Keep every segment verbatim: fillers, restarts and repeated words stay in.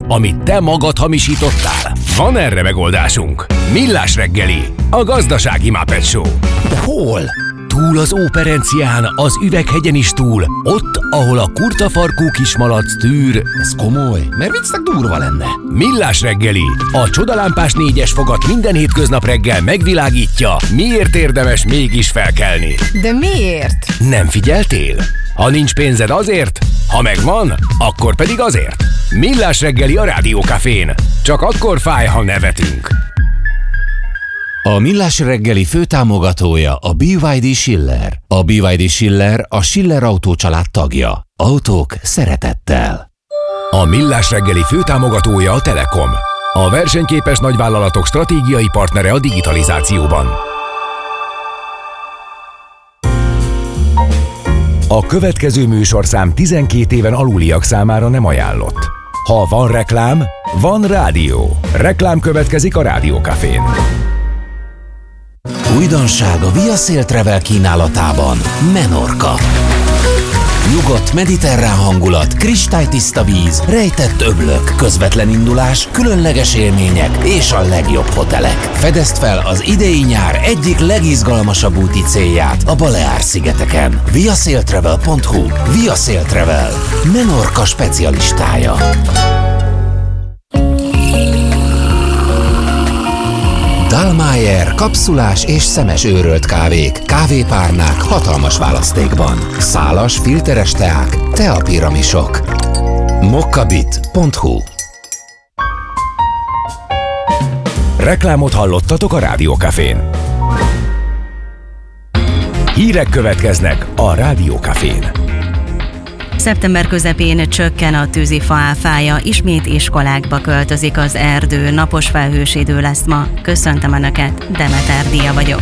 amit te magad hamisítottál? Van erre megoldásunk. Millás reggeli, a gazdasági Muppet Show. De hol? Túl az Óperencián, az Üveghegyen is túl, ott, ahol a kurtafarkú kismalac tűr. Ez komoly, mert viccnek durva lenne. Millás reggeli, a csodalámpás négyes fogat minden hétköznap reggel megvilágítja, miért érdemes mégis felkelni. De miért? Nem figyeltél? Ha nincs pénzed azért, ha megvan, akkor pedig azért. Millás reggeli a Rádiókafén. Csak akkor fáj, ha nevetünk. A Millás reggeli főtámogatója a bé vé dé Schiller. A bé vé dé Schiller a Schiller Autó család tagja. Autók szeretettel. A Millás reggeli főtámogatója a Telekom. A versenyképes nagyvállalatok stratégiai partnere a digitalizációban. A következő műsorszám tizenkét éven aluliak számára nem ajánlott. Ha van reklám, van rádió. Reklám következik a Rádiókafén. Újdonság a Via Sail Travel kínálatában. Menorca. Nyugodt mediterrán hangulat, kristálytiszta víz, rejtett öblök, közvetlen indulás, különleges élmények és a legjobb hotelek. Fedezd fel az idei nyár egyik legizgalmasabb úti célját a Baleár-szigeteken. viasailtravel pont hu. Via Sail Travel. Menorca specialistája. Dallmayr kapszulás és szemes őrölt kávék, kávépárnák hatalmas választékban. Szálas, filteres teák, teapiramisok. mokkabit pont hu. Reklámot hallottatok a Rádiókafén. Hírek következnek a Rádiókafén. Szeptember közepén csökken a tűzifa áfája, ismét iskolákba költözik az erdő, napos felhős idő lesz ma. Köszöntöm Önöket, Demeter Dia vagyok.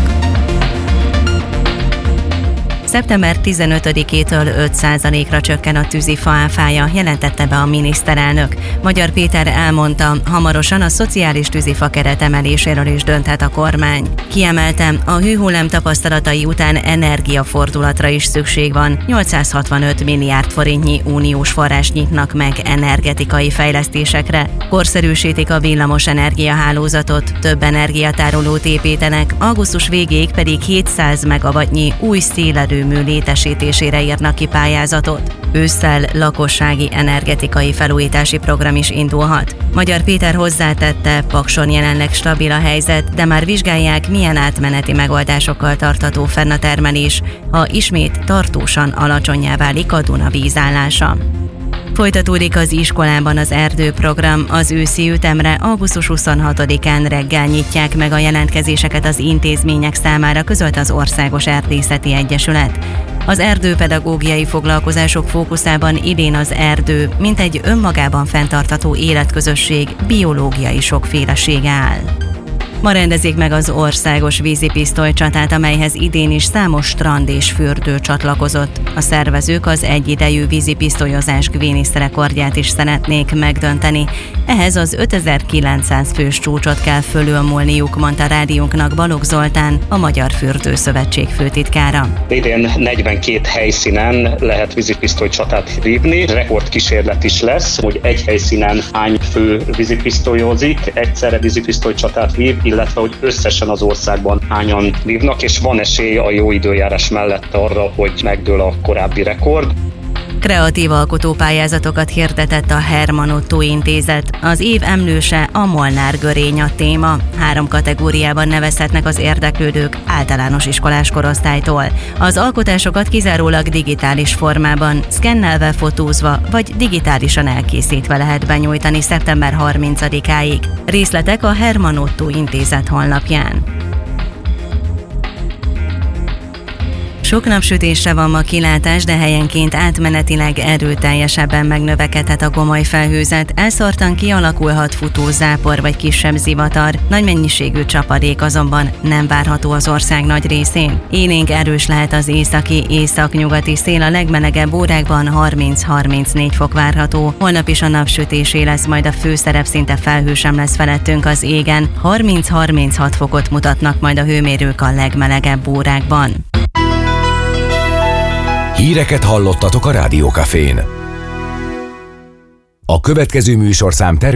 szeptember tizenötödikétől öt százalékra csökken a tűzifa áfája, jelentette be a miniszterelnök. Magyar Péter elmondta, hamarosan a szociális tűzifa keret emeléséről is dönthet a kormány. Kiemeltem, a hőhullám tapasztalatai után energiafordulatra is szükség van. nyolcszázhatvanöt milliárd forintnyi uniós forrás nyitnak meg energetikai fejlesztésekre. Korszerűsítik a villamos energiahálózatot, több energiatárolót építenek, augusztus végéig pedig hétszáz megawattnyi új szélerőmű létesítésére írnak ki pályázatot. Ősszel lakossági energetikai felújítási program is indulhat. Magyar Péter hozzátette, Pakson jelenleg stabil a helyzet, de már vizsgálják, milyen átmeneti megoldásokkal tartható fenn a termelés, ha ismét tartósan alacsonnyá válik a Duna vízállása. Folytatódik az iskolában az erdőprogram, az őszi ütemre augusztus huszonhatodikán reggel nyitják meg a jelentkezéseket az intézmények számára, közölt az Országos Erdészeti Egyesület. Az erdőpedagógiai foglalkozások fókuszában idén az erdő, mint egy önmagában fenntartható életközösség, biológiai sokfélesége áll. Ma rendezik meg az országos vízipisztoly csatát, amelyhez idén is számos strand és fürdő csatlakozott. A szervezők az egyidejű vízipisztolyozás Guinness rekordját is szeretnék megdönteni. Ehhez az ötezer-kilencszáz fős csúcsot kell fölülmúlniuk, mondta rádiónknak Balogh Zoltán, a Magyar Fürdőszövetség főtitkára. Idén negyvenkét helyszínen lehet vízipisztoly csatát vívni, rekordkísérlet is lesz, hogy egy helyszínen hány fő vízipisztolyozik, egyszerre vízipisztoly csatát vív, illetve hogy összesen az országban hányan vívnak, és van esély a jó időjárás mellett arra, hogy megdől a korábbi rekord. Kreatív alkotópályázatokat hirdetett a Herman Otto Intézet. Az év emlőse a Molnár görény a téma. Három kategóriában nevezhetnek az érdeklődők általános iskolás korosztálytól. Az alkotásokat kizárólag digitális formában, szkennelve, fotózva vagy digitálisan elkészítve lehet benyújtani szeptember harmincadikáig. Részletek a Herman Otto Intézet honlapján. Sok napsütésre van ma kilátás, de helyenként átmenetileg erőteljesebben megnövekedhet a gomoly felhőzet, elszórtan kialakulhat futó zápor vagy kisebb zivatar, nagy mennyiségű csapadék azonban nem várható az ország nagy részén. Élénk erős lehet az északi, északnyugati szél, a legmelegebb órákban harminc-harmincnégy fok várható. Holnap is a napsütésé lesz, majd a főszerep szinte felhő sem lesz felettünk az égen, harminc-harminchat fokot mutatnak majd a hőmérők a legmelegebb órákban. Híreket hallottatok a Rádiókafén. A következő műsorszám termék